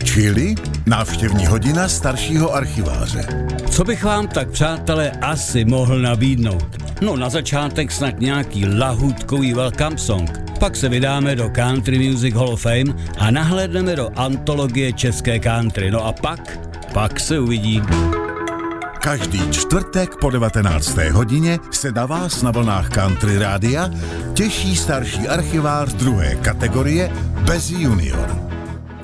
Čili návštěvní hodina staršího archiváře. Co bych vám tak, přátelé, asi mohl nabídnout? No na začátek snad nějaký lahůdkový welcome song. Pak se vydáme do Country Music Hall of Fame a nahlédneme do antologie české country. No a pak se uvidí. Každý čtvrtek po 19. hodině se na vás na vlnách Country Rádia těší starší archivář druhé kategorie bez junior.